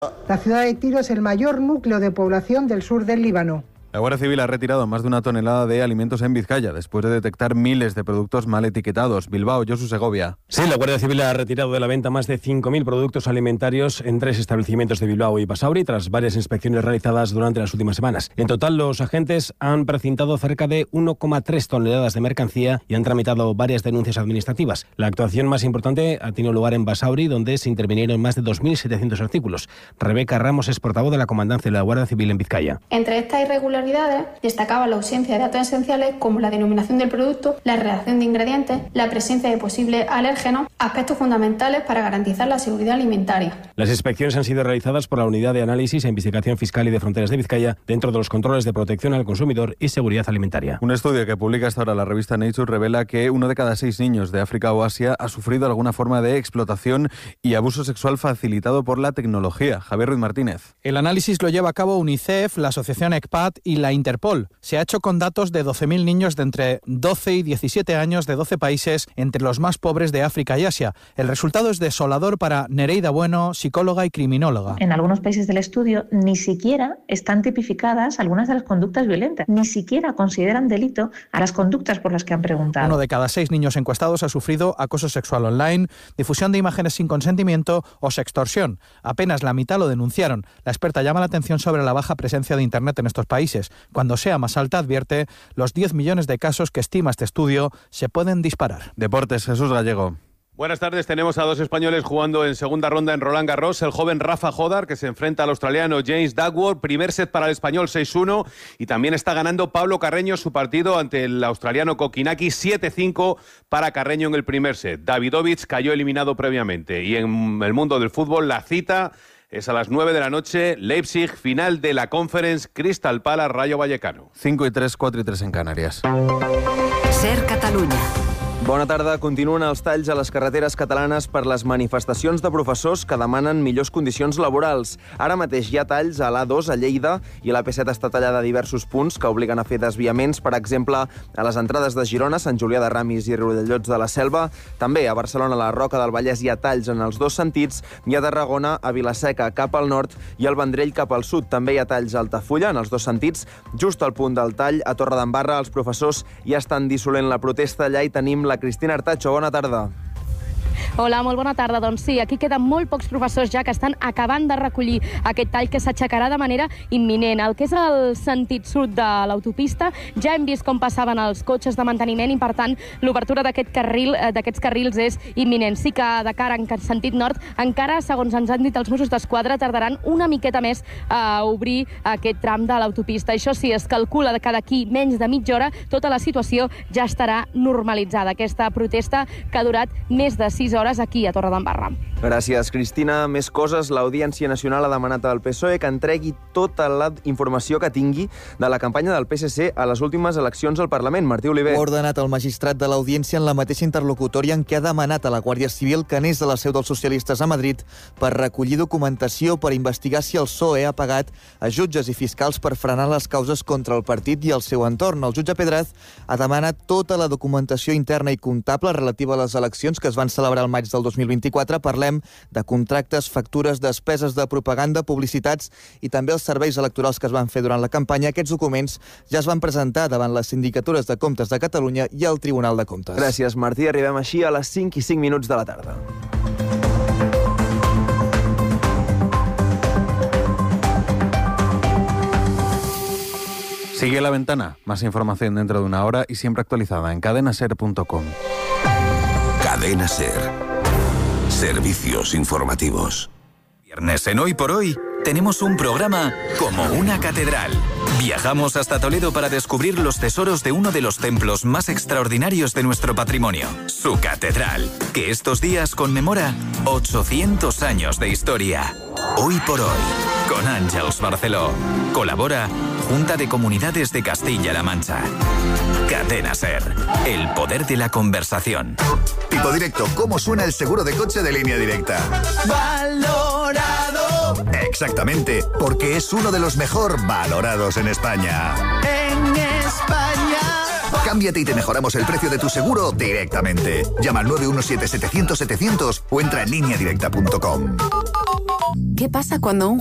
La ciudad de Tiro es el mayor núcleo de población del sur del Líbano. La Guardia Civil ha retirado más de 1 tonelada de alimentos en Vizcaya, después de detectar miles de productos mal etiquetados. Bilbao, Josu Segovia. Sí, la Guardia Civil ha retirado de la venta más de 5.000 productos alimentarios en 3 establecimientos de Bilbao y Basauri, tras varias inspecciones realizadas durante las últimas semanas. En total, los agentes han precintado cerca de 1,3 toneladas de mercancía y han tramitado varias denuncias administrativas. La actuación más importante ha tenido lugar en Basauri, donde se intervinieron más de 2.700 artículos. Rebeca Ramos es portavoz de la Comandancia de la Guardia Civil en Vizcaya. Entre estas irregularidades destacaba la ausencia de datos esenciales como la denominación del producto, la redacción de ingredientes, la presencia de posibles alérgenos, aspectos fundamentales para garantizar la seguridad alimentaria. Las inspecciones han sido realizadas por la Unidad de Análisis e Investigación Fiscal y de Fronteras de Vizcaya dentro de los controles de protección al consumidor y seguridad alimentaria. Un estudio que publica hasta ahora la revista Nature revela que 1 de cada 6 niños de África o Asia ha sufrido alguna forma de explotación y abuso sexual facilitado por la tecnología. Javier Ruiz Martínez. El análisis lo lleva a cabo UNICEF, la Asociación ECPAT y la Interpol. Se ha hecho con datos de 12.000 niños de entre 12 y 17 años de 12 países, entre los más pobres de África y Asia. El resultado es desolador para Nereida Bueno, psicóloga y criminóloga. En algunos países del estudio ni siquiera están tipificadas algunas de las conductas violentas. Ni siquiera consideran delito a las conductas por las que han preguntado. 1 de cada 6 niños encuestados ha sufrido acoso sexual online, difusión de imágenes sin consentimiento o sextorsión. Apenas la mitad lo denunciaron. La experta llama la atención sobre la baja presencia de Internet en estos países. Cuando sea más alta, advierte, los 10 millones de casos que estima este estudio se pueden disparar. Deportes, Jesús Gallego. Buenas tardes, tenemos a 2 españoles jugando en segunda ronda en Roland Garros. El joven Rafa Jodar, que se enfrenta al australiano James Duckworth. Primer set para el español, 6-1. Y también está ganando Pablo Carreño su partido ante el australiano Kokinaki, 7-5 para Carreño en el primer set. Davidovich cayó eliminado previamente. Y en el mundo del fútbol, la cita es a las 9 de la noche, Leipzig, final de la Conference, Crystal Palace, Rayo Vallecano. 5-3, 4-3 en Canàries. Ser Catalunya. Bona tarda. Continuen els talls a les carreteres catalanes per les manifestacions de professors que demanen millors condicions laborals. Ara mateix hi ha talls a l'A2 a Lleida i a l'AP7 està tallada a diversos punts que obliguen a fer desviaments, per exemple, a les entrades de Girona, Sant Julià de Ramis i Riudellots de la Selva. També a Barcelona, a la Roca del Vallès, hi ha talls en els 2 sentits, i a Tarragona, a Vilaseca cap al nord i al Vendrell cap al sud. També hi ha talls a Altafulla en els 2 sentits. Just al punt del tall, a Torredembarra, els professors ja estan dissolent la protesta. Allà hi tenim la Cristina Artacho, bona tarda. Hola, molt bona tarda. Doncs sí, aquí queden molt pocs professors ja que estan acabant de recollir aquest tall que s'aixecarà de manera imminent. El que és el sentit sud de l'autopista, ja hem vist com passaven els cotxes de manteniment i, per tant, l'obertura d'aquests carrils és imminent. Sí que de cara en sentit nord, encara, segons ens han dit els Mossos d'Esquadra, tardaran una miqueta més a obrir aquest tram de l'autopista. Això sí, es calcula que d'aquí menys de mitja hora tota la situació ja estarà normalitzada. Aquesta protesta que ha durat més de 6 hores aquí a Torredembarra. Gràcies, Cristina. Més coses. L'Audiència Nacional ha demanat al PSOE que entregui tota la informació que tingui de la campanya del PSC a les últimes eleccions al Parlament. Martí Oliver. Ha ordenat el magistrat de l'Audiència en la mateixa interlocutòria en què ha demanat a la Guàrdia Civil que anés a la seu dels socialistes a Madrid per recollir documentació per investigar si el PSOE ha pagat a jutges i fiscals per frenar les causes contra el partit i el seu entorn. El jutge Pedraz ha demanat tota la documentació interna i comptable relativa a les eleccions que es van celebrar al maig del 2024. Parlem de contractes, factures, despeses de propaganda, publicitats i també els serveis electorals que es van fer durant la campanya. Aquests documents ja es van presentar davant les sindicatures de comptes de Catalunya i al Tribunal de Comptes. Gràcies, Martí. Arribem així a les 5:05 de la tarda. Sigue La Ventana. Más información dentro de una hora y siempre actualizada en cadenaser.com. Cadena Ser. Servicios informativos. Viernes en Hoy por Hoy tenemos un programa como una catedral. Viajamos hasta Toledo para descubrir los tesoros de uno de los templos más extraordinarios de nuestro patrimonio, su catedral, que estos días conmemora 800 años de historia. Hoy por Hoy, con Àngels Barceló. Colabora Junta de Comunidades de Castilla-La Mancha. Cadena Ser, el poder de la conversación. Tipo Directo, ¿cómo suena el seguro de coche de Línea Directa? ¡Valorado! Exactamente, porque es uno de los mejor valorados en España. En España. Cámbiate y te mejoramos el precio de tu seguro directamente. Llama al 917-700-700 o entra en lineadirecta.com. ¿Qué pasa cuando un